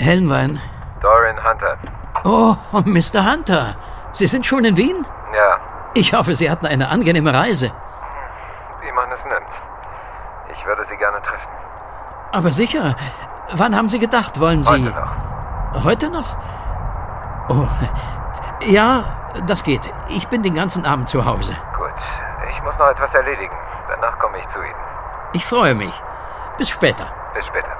Helnwein. Dorian Hunter. Oh, Mr. Hunter. Sie sind schon in Wien? Ja, Ich hoffe, Sie hatten eine angenehme Reise. wie man es nimmt. Ich würde Sie gerne treffen. Aber sicher. Wann haben Sie gedacht, wollen Sie... Heute noch. Heute noch? Oh, ja, das geht. Ich bin den ganzen Abend zu Hause. Gut, ich muss noch etwas erledigen. Danach komme ich zu Ihnen. Ich freue mich. Bis später. Bis später.